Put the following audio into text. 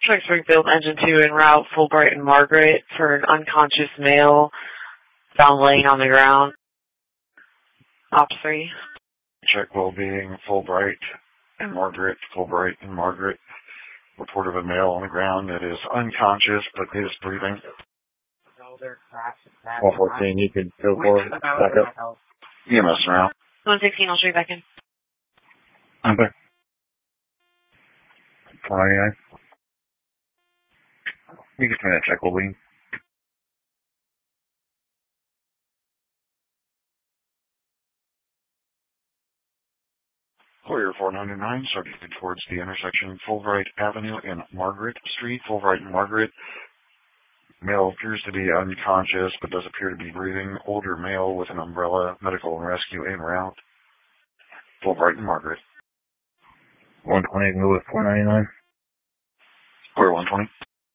Check Springfield Engine 2 en route, Fulbright and Margaret for an unconscious male found laying on the ground. Op 3. Check well-being, Fulbright and Margaret, Fulbright and Margaret. Report of a male on the ground that is unconscious but is breathing. 114, you could go for it. Back up. EMS around. 116, I'll show you back in. Okay. 499. You can turn that check well-being. Courier 499, subject towards the intersection Fulbright Avenue and Margaret Street. Fulbright and Margaret. Male appears to be unconscious but does appear to be breathing. Older male with an umbrella. Medical and rescue en route. Fulbright and Margaret. 120, go with 499. Courier 120.